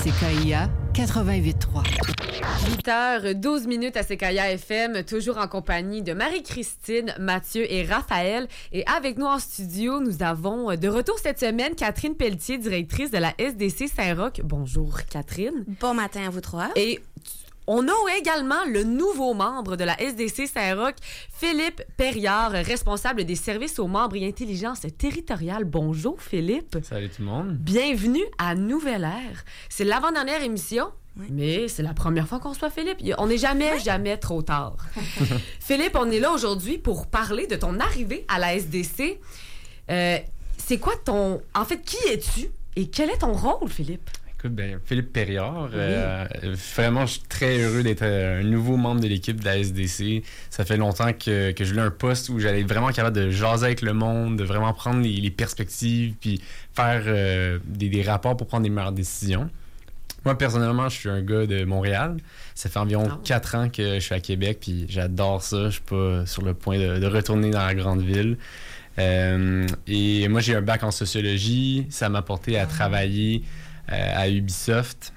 CKIA 88.3. 8h12 à CKIA FM, toujours en compagnie de Marie-Christine, Mathieu et Raphaël. Et avec nous en studio, nous avons de retour cette semaine Catherine Pelletier, directrice de la SDC Saint-Roch. Bonjour Catherine. Bon matin à vous trois. Et on a également le nouveau membre de la SDC Saint-Roch, Philippe Perriard, responsable des services aux membres et intelligence territoriale. Bonjour Philippe. Salut tout le monde. Bienvenue à Nouvelle Ère. C'est l'avant-dernière émission, mais c'est la première fois qu'on reçoit Philippe. On n'est jamais trop tard. Philippe, on est là aujourd'hui pour parler de ton arrivée à la SDC. C'est quoi ton... En fait, qui es-tu et quel est ton rôle, Philippe? Écoute, Philippe Perriard, vraiment, je suis très heureux d'être un nouveau membre de l'équipe de la SDC. Ça fait longtemps que je voulais un poste où j'allais être vraiment capable de jaser avec le monde, de vraiment prendre les perspectives, puis faire des rapports pour prendre des meilleures décisions. Moi, personnellement, je suis un gars de Montréal. Ça fait environ 4 ans que je suis à Québec, puis j'adore ça. Je suis pas sur le point de retourner dans la grande ville. Et moi, j'ai un bac en sociologie. Ça m'a porté à travailler à Ubisoft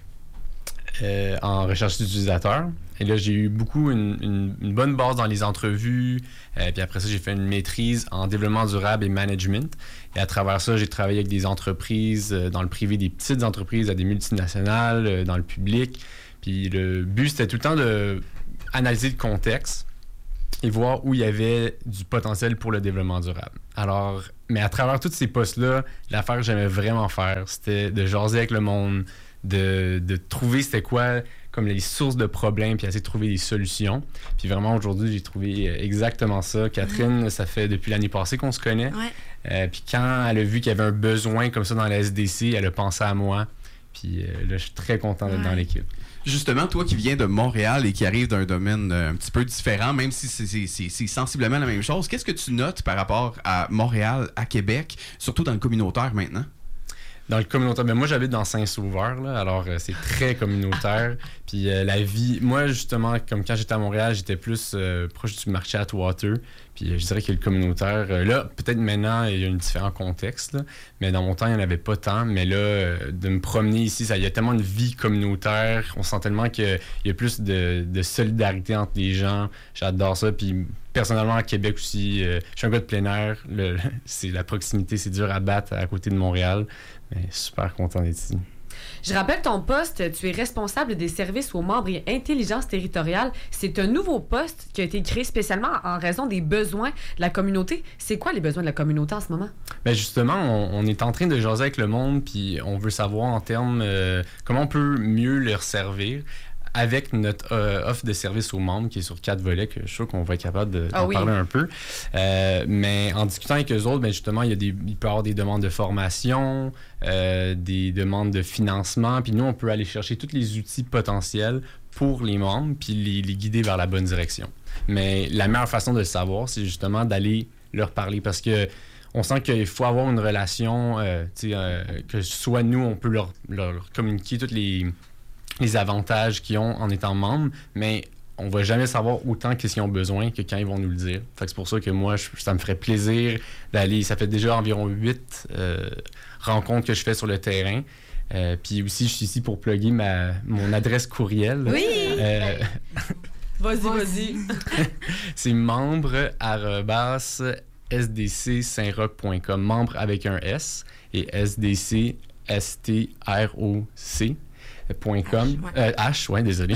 en recherche d'utilisateurs. Et là, j'ai eu une bonne base dans les entrevues. Puis après ça, j'ai fait une maîtrise en développement durable et management. Et à travers ça, j'ai travaillé avec des entreprises dans le privé, des petites entreprises, à des multinationales, dans le public. Puis le but, c'était tout le temps d'analyser le contexte et voir où il y avait du potentiel pour le développement durable. Alors, mais à travers tous ces postes-là, l'affaire que j'aimais vraiment faire, c'était de jaser avec le monde, de trouver c'était quoi comme les sources de problèmes, puis essayer de trouver des solutions. Puis vraiment, aujourd'hui, j'ai trouvé exactement ça. Catherine, ça fait depuis l'année passée qu'on se connaît. Puis quand elle a vu qu'il y avait un besoin comme ça dans la SDC, elle a pensé à moi. Puis là, je suis très content d'être dans l'équipe. Justement, toi qui viens de Montréal et qui arrive d'un domaine un petit peu différent, même si c'est sensiblement la même chose, qu'est-ce que tu notes par rapport à Montréal, à Québec, surtout dans le communautaire maintenant? Dans le communautaire, moi j'habite dans Saint-Sauveur, là, alors c'est très communautaire. Puis la vie, moi justement, comme quand j'étais à Montréal, j'étais plus proche du marché Atwater. Puis je dirais que le communautaire, là, peut-être maintenant, il y a un différent contexte, là, mais dans mon temps, il n'y en avait pas tant. Mais là, de me promener ici, il y a tellement de vie communautaire. On sent tellement qu'il y a plus de solidarité entre les gens. J'adore ça. Puis personnellement, à Québec aussi, je suis un gars de plein air. La proximité, c'est dur à battre à côté de Montréal. Mais super content d'être ici. Je rappelle ton poste, tu es responsable des services aux membres et intelligence territoriale. C'est un nouveau poste qui a été créé spécialement en raison des besoins de la communauté. C'est quoi les besoins de la communauté en ce moment? Bien justement, on est en train de jaser avec le monde, puis on veut savoir en termes comment on peut mieux leur servir avec notre offre de service aux membres qui est sur 4 volets, que je suis sûr qu'on va être capable d'en parler un peu. Mais en discutant avec eux autres, justement, il peut y avoir des demandes de formation, des demandes de financement, puis nous, on peut aller chercher tous les outils potentiels pour les membres, puis les guider vers la bonne direction. Mais la meilleure façon de le savoir, c'est justement d'aller leur parler, parce que on sent qu'il faut avoir une relation, que soit nous, on peut leur communiquer toutes les avantages qu'ils ont en étant membres, mais on va jamais savoir autant qu'est-ce qu'ils ont besoin que quand ils vont nous le dire. Fait que c'est pour ça que moi, ça me ferait plaisir d'aller... Ça fait déjà environ 8 rencontres que je fais sur le terrain. Puis aussi, je suis ici pour plugger mon adresse courriel. Oui! Vas-y. C'est membre@sdcsaintroch.com. Membre avec un S et SDC, STROC. .com. Désolé.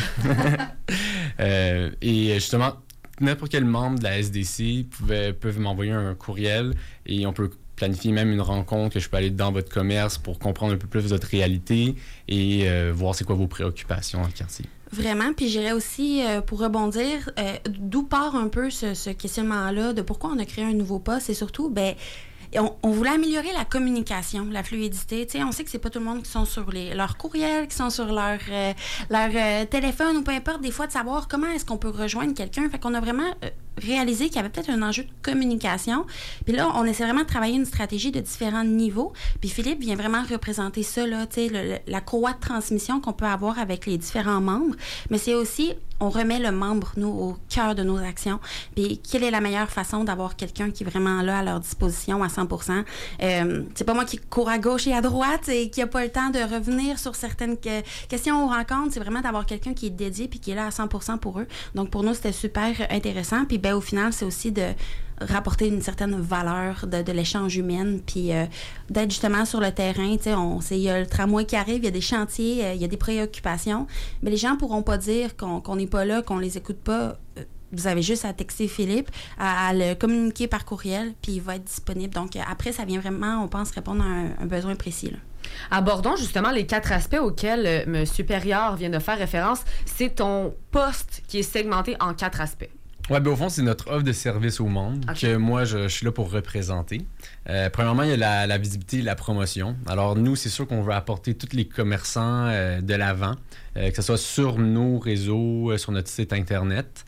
Et justement, n'importe quel membre de la SDC peuvent m'envoyer un courriel et on peut planifier même une rencontre que je peux aller dans votre commerce pour comprendre un peu plus votre réalité et voir c'est quoi vos préoccupations dans le quartier. Vraiment, puis j'irais aussi, pour rebondir, d'où part un peu ce questionnement-là de pourquoi on a créé un nouveau poste et surtout, on voulait améliorer la communication, la fluidité. Tu sais, on sait que c'est pas tout le monde qui sont sur leurs courriels, qui sont sur leur téléphone ou peu importe, des fois, de savoir comment est-ce qu'on peut rejoindre quelqu'un. Fait qu'on a vraiment réalisé qu'il y avait peut-être un enjeu de communication. Puis là, on essaie vraiment de travailler une stratégie de différents niveaux. Puis Philippe vient vraiment représenter ça, là, tu sais, la courroie de transmission qu'on peut avoir avec les différents membres. Mais c'est aussi, on remet le membre, nous, au cœur de nos actions. Puis quelle est la meilleure façon d'avoir quelqu'un qui est vraiment là à leur disposition à 100%. C'est pas moi qui cours à gauche et à droite et qui n'a pas le temps de revenir sur certaines questions ou rencontres. C'est vraiment d'avoir quelqu'un qui est dédié puis qui est là à 100% pour eux. Donc, pour nous, c'était super intéressant. Puis, au final, c'est aussi de rapporter une certaine valeur de l'échange humain, puis d'être justement sur le terrain. Tu sais, il y a le tramway qui arrive, il y a des chantiers, il y a des préoccupations. Mais les gens ne pourront pas dire qu'on n'est pas là, qu'on les écoute pas. Vous avez juste à texter Philippe, à le communiquer par courriel, puis il va être disponible. Donc, après, ça vient vraiment, on pense, répondre à un besoin précis, là. Abordons justement les 4 aspects auxquels M. Perriard vient de faire référence. C'est ton poste qui est segmenté en 4 aspects. Oui, au fond, c'est notre offre de service au monde que moi, je suis là pour représenter. Premièrement, il y a la visibilité et la promotion. Alors, nous, c'est sûr qu'on veut apporter tous les commerçants de l'avant, que ce soit sur nos réseaux, sur notre site Internet.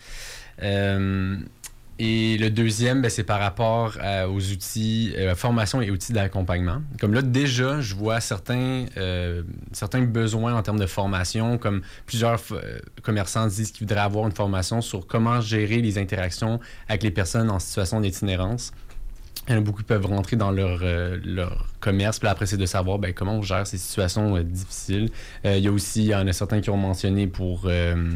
Et le deuxième, c'est par rapport aux outils, formation et outils d'accompagnement. Comme là, déjà, je vois certains besoins en termes de formation, comme plusieurs commerçants disent qu'ils voudraient avoir une formation sur comment gérer les interactions avec les personnes en situation d'itinérance. Il y en a beaucoup qui peuvent rentrer dans leur commerce, puis après, c'est de savoir comment on gère ces situations difficiles. Il y en a certains qui ont mentionné pour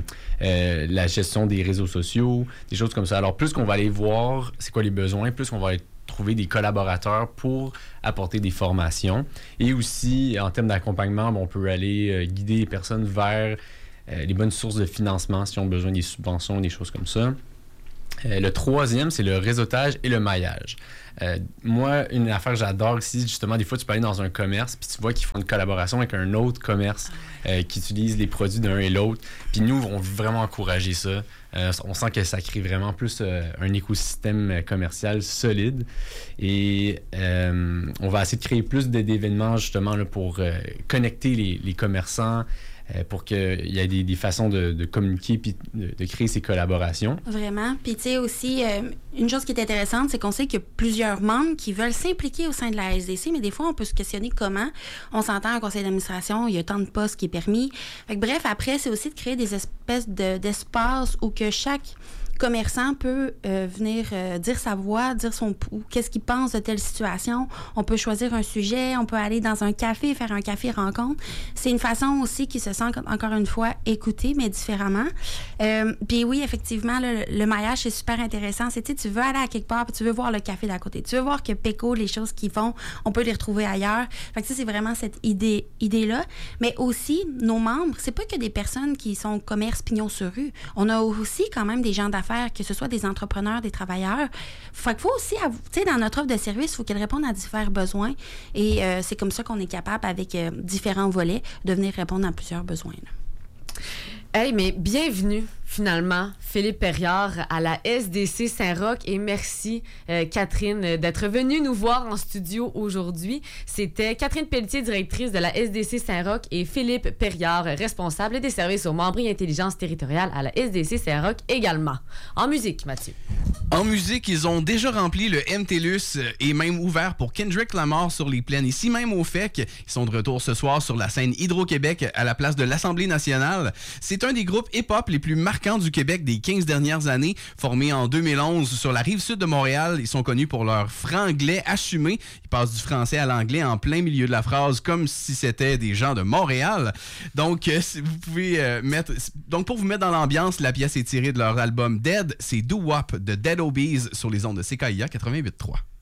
la gestion des réseaux sociaux, des choses comme ça. Alors, plus qu'on va aller voir c'est quoi les besoins, plus qu'on va aller trouver des collaborateurs pour apporter des formations. Et aussi, en termes d'accompagnement, on peut aller guider les personnes vers les bonnes sources de financement si on a besoin des subventions, des choses comme ça. Le troisième, c'est le réseautage et le maillage. Moi, une affaire que j'adore ici, justement, des fois, tu peux aller dans un commerce puis tu vois qu'ils font une collaboration avec un autre commerce qui utilise les produits d'un et l'autre. Puis nous, on veut vraiment encourager ça. On sent que ça crée vraiment plus un écosystème commercial solide. Et on va essayer de créer plus d'événements, justement, là, pour connecter les commerçants, pour qu'il y ait des façons de communiquer puis de créer ces collaborations. Vraiment. Puis, tu sais, aussi, une chose qui est intéressante, c'est qu'on sait qu'il y a plusieurs membres qui veulent s'impliquer au sein de la SDC, mais des fois, on peut se questionner comment. On s'entend un conseil d'administration, il y a tant de postes qui est permis. Fait que, bref, après, c'est aussi de créer des espèces d'espaces où que chaque commerçant peut venir dire sa voix, dire qu'est-ce qu'il pense de telle situation. On peut choisir un sujet, on peut aller dans un café, faire un café rencontre. C'est une façon aussi qui se sent, encore une fois, écouté, mais différemment. Puis oui, effectivement, le maillage, c'est super intéressant. C'est, tu veux aller à quelque part, puis tu veux voir le café d'à côté. Tu veux voir que Péco, les choses qu'ils font, on peut les retrouver ailleurs. Fait que ça, c'est vraiment cette idée-là. Mais aussi, nos membres, c'est pas que des personnes qui sont commerce pignon sur rue. On a aussi quand même des gens d'affaires, que ce soit des entrepreneurs, des travailleurs. Fait qu'il faut aussi, tu sais, dans notre offre de service, il faut qu'elle réponde à divers besoins. Et c'est comme ça qu'on est capable, avec différents volets, de venir répondre à plusieurs besoins, là. Hey, mais bienvenue, finalement, Philippe Perriard, à la SDC Saint-Roch. Et merci, Catherine, d'être venue nous voir en studio aujourd'hui. C'était Catherine Pelletier, directrice de la SDC Saint-Roch, et Philippe Perriard, responsable des services aux membres et intelligence territoriale à la SDC Saint-Roch également. En musique, Mathieu. En musique, ils ont déjà rempli le MTLUS et même ouvert pour Kendrick Lamar sur les plaines. Ici même au FEC, ils sont de retour ce soir sur la scène Hydro-Québec à la place de l'Assemblée nationale. C'est un des groupes hip-hop les plus marquants du Québec des 15 dernières années. Formés en 2011 sur la rive sud de Montréal, ils sont connus pour leur franglais assumé. Ils passent du français à l'anglais en plein milieu de la phrase, comme si c'était des gens de Montréal. Donc, vous pouvez Donc, pour vous mettre dans l'ambiance, la pièce est tirée de leur album Dead. C'est Do Wop de Dead Obies sur les ondes de CKIA 88.3.